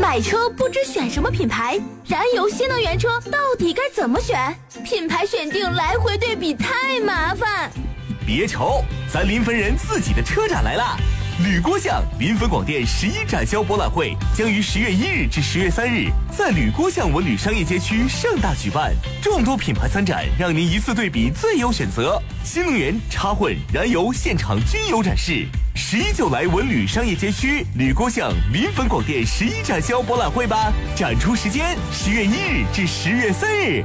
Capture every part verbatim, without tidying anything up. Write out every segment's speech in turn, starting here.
买车不知选什么品牌，燃油新能源车到底该怎么选？品牌选定来回对比太麻烦。 别愁，咱临汾人自己的车展来啦！吕郭巷临汾广电十一展销博览会将于十月一日至十月三日在吕郭巷文旅商业街区盛大举办，众多品牌参展，让您一次对比最有选择。新能源、插混、燃油现场均有展示。十一就来文旅商业街区吕郭巷临汾广电十一展销博览会吧！展出时间十月一日至十月三日。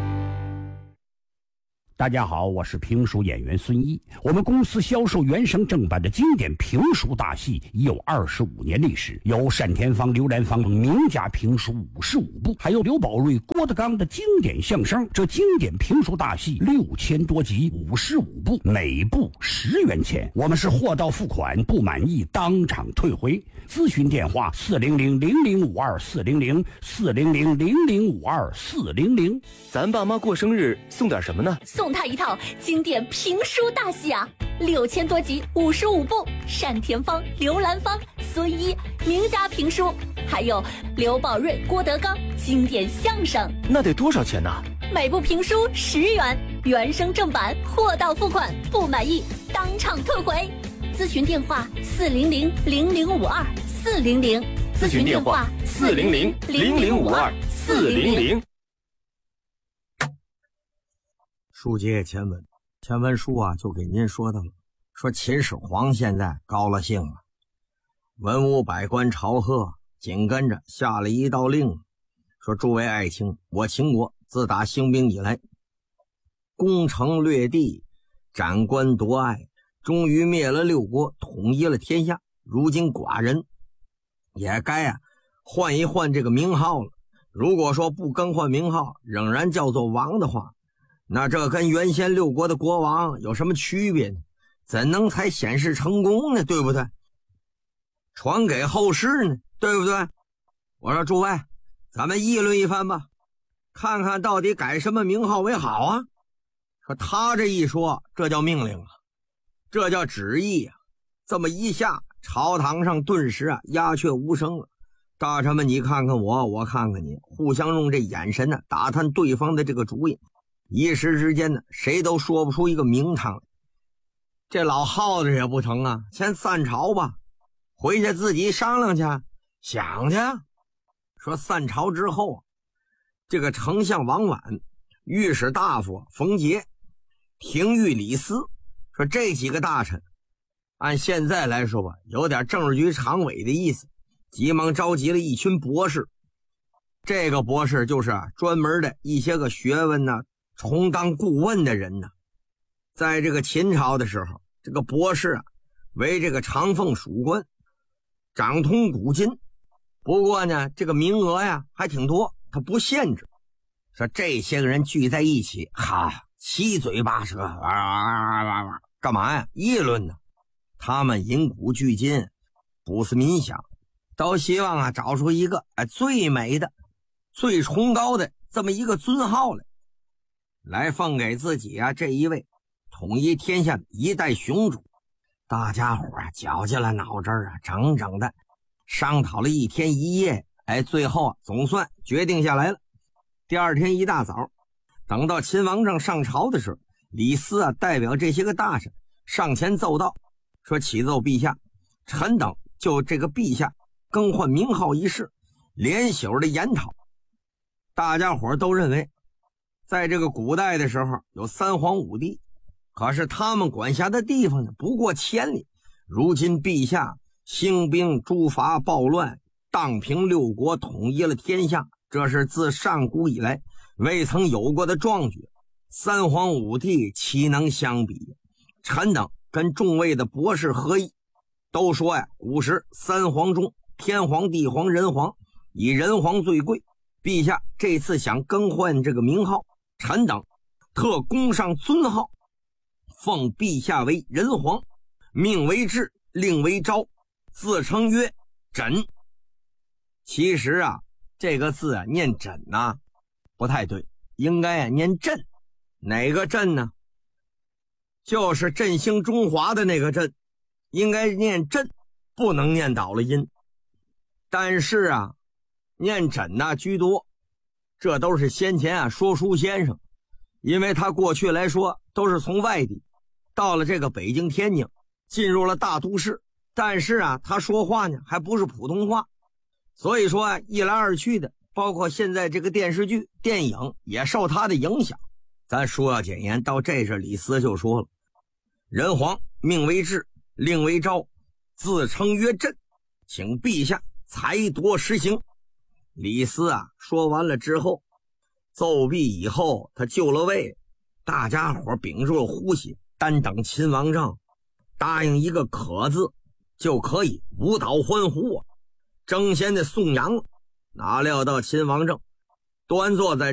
大家好，我是评书演员孙一。我们公司销售原声正版的经典评书大戏已有二十五年历史，有单田芳、刘兰芳等名家评书五十五部，还有刘宝瑞、郭德纲的经典相声。这经典评书大戏六千多集，五十五部，每部十元钱。我们是货到付款，不满意当场退回。咨询电话：四零零零零五二四零零四零零零零五二四零零。 咱爸妈过生日送点什么呢？ 送他一套经典评书大戏啊，六千多集，五十五部，单田芳、刘兰芳、孙一名家评书，还有刘宝瑞、郭德纲经典相声。 那得多少钱呢？ 每部评书十元，原声正版，货到付款，不满意当场退回。咨询电话：四零零零零五二四零零。 咨询电话：四零零零零五二四零零。 书接前文，前文书啊就给您说到了，说秦始皇现在高了兴了，文武百官朝贺，紧跟着下了一道令，说诸位爱卿，我秦国自打兴兵以来，攻城略地，斩官夺爱，终于灭了六国，统一了天下。如今寡人也该啊换一换这个名号了。如果说不更换名号，仍然叫做王的话，那这跟原先六国的国王有什么区别呢？怎能才显示成功呢？对不对？传给后世呢？对不对？我说诸位，咱们议论一番吧，看看到底改什么名号为好啊？说他这一说，这叫命令啊，这叫旨意啊。这么一下，朝堂上顿时啊鸦雀无声了。大臣们你看看我，我看看你，互相用这眼神呢、啊、打探对方的这个主意。一时之间呢，谁都说不出一个名堂来。这老耗子也不成啊，先散朝吧，回去自己商量去，想去。说散朝之后啊，这个丞相王绾、御史大夫冯杰、廷尉李斯，说这几个大臣，按现在来说吧，有点政治局常委的意思，急忙召集了一群博士。这个博士就是啊，专门的一些个学问呢、啊。充当顾问的人呢，在这个秦朝的时候，这个博士啊，为这个长凤属官，掌通古今。不过呢，这个名额呀还挺多，他不限制。说这些个人聚在一起，哈，七嘴八舌，哇哇哇哇，干嘛呀？议论呢。他们引古据今，不思冥想，都希望啊找出一个哎最美的、最崇高的这么一个尊号来。来奉给自己啊这一位统一天下的一代雄主。大家伙啊绞尽了脑汁啊，整整的商讨了一天一夜，哎，最后啊总算决定下来了。第二天一大早，等到秦王政上朝的时候，李斯啊代表这些个大臣上前奏道，说启奏陛下，臣等就这个陛下更换名号一事连宿的研讨。大家伙都认为在这个古代的时候有三皇五帝，可是他们管辖的地方呢不过千里。如今陛下兴兵诛伐暴乱，荡平六国，统一了天下，这是自上古以来未曾有过的壮举。三皇五帝岂能相比？臣等跟众位的博士合议，都说呀，古时三皇中天皇、地皇、人皇，以人皇最贵。陛下这次想更换这个名号，臣等特供上尊号，奉陛下为人皇，命为制，令为昭，自称曰枕。其实啊，这个字啊念枕啊不太对，应该啊念朕。哪个朕呢？就是振兴中华的那个朕，应该念朕，不能念倒了音。但是啊， 念真呐居多。这都是先前啊说书先生，因为他过去来说都是从外地到了这个北京天津，进入了大都市，但是啊他说话呢还不是普通话，所以说啊一来二去的，包括现在这个电视剧电影也受他的影响。咱书要简言到这时，李斯就说了：人皇命为治，令为昭，自称曰朕，请陛下裁夺实行。李斯啊说完了之后，奏毕以后，他就了位，大家伙屏住了呼吸，单等秦王政答应一个可字，就可以舞蹈欢呼啊，争先的颂扬。哪料到秦王政端坐在